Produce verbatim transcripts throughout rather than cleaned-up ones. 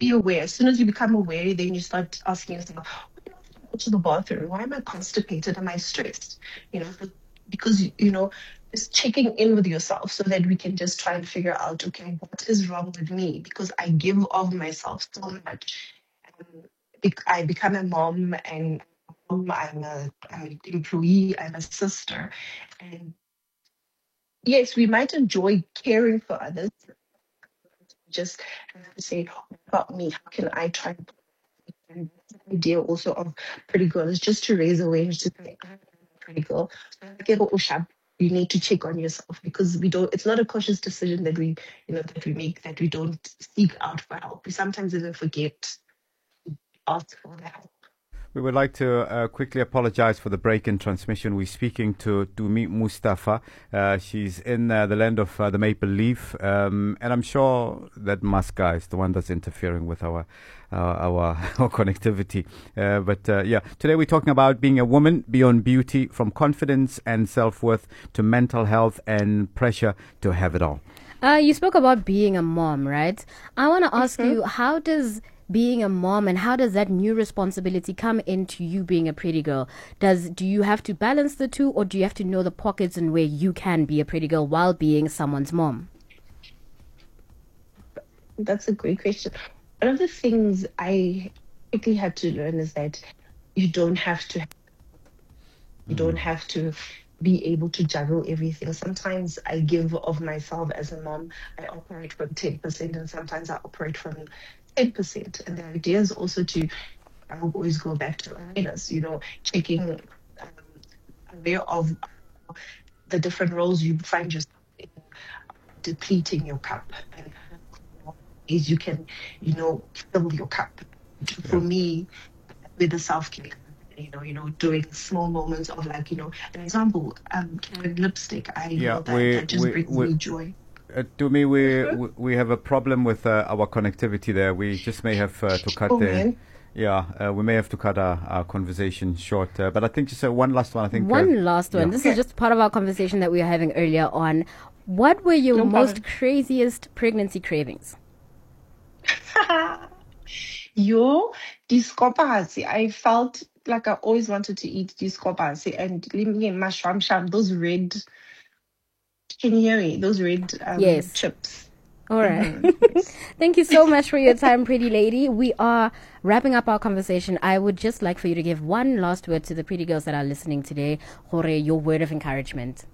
be aware. As soon as you become aware, then you start asking yourself, why do I have to go to the bathroom? Why am I constipated? Am I stressed? You know, because, you, you know, just checking in with yourself so that we can just try and figure out, okay, what is wrong with me? Because I give of myself so much. And bec- I become a mom, and I'm a, I'm an employee, I'm a sister. And yes, we might enjoy caring for others. Just have to say, what about me? How can I try and and that's the idea also of Pretty Girl is just to raise awareness to say, I'm a pretty girl. Get what we have. You need to check on yourself because we don't it's not a conscious decision that we you know that we make, that we don't seek out for help. We sometimes even forget to ask for the help. We would like to uh, quickly apologize for the break in transmission. We're speaking to Tumi Mustafa. Uh, she's in uh, the land of uh, the Maple Leaf. Um, and I'm sure that Muska is the one that's interfering with our uh, our, our connectivity. Uh, but uh, yeah, today we're talking about being a woman beyond beauty, from confidence and self-worth to mental health and pressure to have it all. Uh, you spoke about being a mom, right? I want to ask mm-hmm. you, how does being a mom and how does that new responsibility come into you being a pretty girl? Does do you have to balance the two, or do you have to know the pockets and where you can be a pretty girl while being someone's mom? That's a great question. One of the things I quickly had to learn is that you don't have to you mm. don't have to be able to juggle everything. Sometimes I give of myself as a mom. I operate from ten percent, and sometimes I operate from ten percent. And the idea is also to, I will always go back to awareness, you know, checking, um, aware of the different roles you find yourself in, depleting your cup. And is you can, you know, fill your cup. For yeah. me, with the self-care, you know, you know, doing small moments of, like, you know, an example, um, carrying lipstick. I yeah, know that, we, that just we, brings we, me joy. Uh, to me, we, we we have a problem with uh, our connectivity there. We just may have uh, to cut oh, the. Man. Yeah, uh, we may have to cut our, our conversation short. Uh, but I think just uh, one last one. I think one uh, last one. Yeah. This is just part of our conversation that we were having earlier on. What were your no most problem. craziest pregnancy cravings? Yo, discopasi. I felt like I always wanted to eat discopasi and me and mushroom sham. Those red. Can you hear me? Those red um, yes. chips. All right. Mm-hmm. Thank you so much for your time, pretty lady. We are wrapping up our conversation. I would just like for you to give one last word to the pretty girls that are listening today. Hore, your word of encouragement.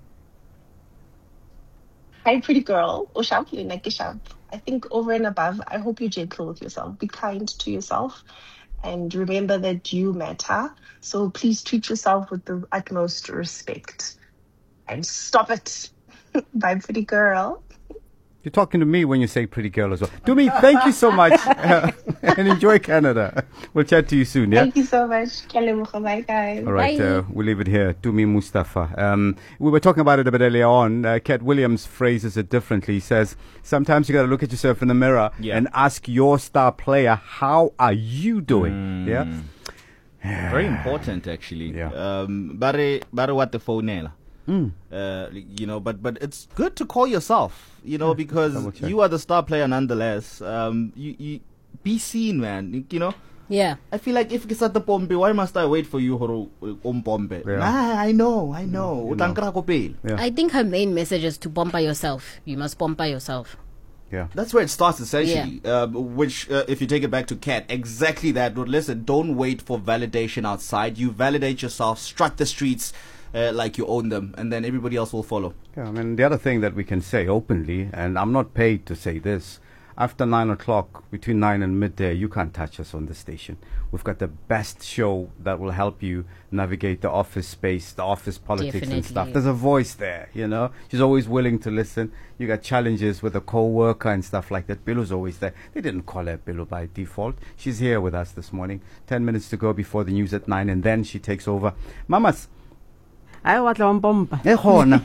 Hi, pretty girl. I think over and above, I hope you're gentle with yourself. Be kind to yourself. And remember that you matter. So please treat yourself with the utmost respect. And stop it. Bye, pretty girl. You're talking to me when you say pretty girl as well. To me, thank you so much. uh, and enjoy Canada. We'll chat to you soon, yeah? Thank you so much. Bye, guys. All right, Bye. uh, we'll leave it here. Tumi Mustafa. Um, we were talking about it a bit earlier on. Uh, Cat Williams phrases it differently. He says, sometimes you got to look at yourself in the mirror yeah. and ask your star player, how are you doing? Mm. Yeah? Very important, actually. Yeah. Um, bare, bare what the phone Mm. Uh, you know, but but it's good to call yourself, you know, yeah, because you are the star player nonetheless. Um, you, you be seen, man. You know. Yeah. I feel like if it's at the pompe, why must I wait for you, Horo um pompe? Yeah. Nah, I know, I know. You know. Yeah. I think her main message is to bomb by yourself. You must bomb by yourself. Yeah, that's where it starts essentially. Yeah. Um, which, uh, if you take it back to Kat, exactly that. But listen, don't wait for validation outside. You validate yourself, strut the streets. Uh, like you own them, and then everybody else will follow. Yeah, I mean, the other thing that we can say openly, and I'm not paid to say this, after nine o'clock, between nine and midday, you can't touch us on the station. We've got the best show that will help you navigate the office space, the office politics Definitely. and stuff. There's a voice there, you know. She's always willing to listen. You got challenges with a co-worker and stuff like that. Bilu's always there. They didn't call her Bilu by default. She's here with us this morning. Ten minutes to go before the news at nine, and then she takes over. Mamas, I want to bomb. Eh, hona.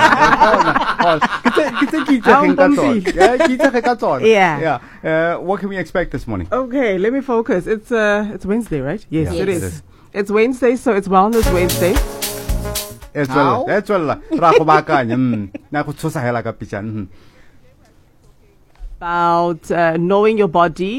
Yeah. Yeah. Uh, what can we expect this morning? Okay, let me focus. It's uh, it's Wednesday, right? Yes, yeah, it, it is. is. It's Wednesday, so it's Wellness Wednesday. It's well. It's well. About uh, knowing your body.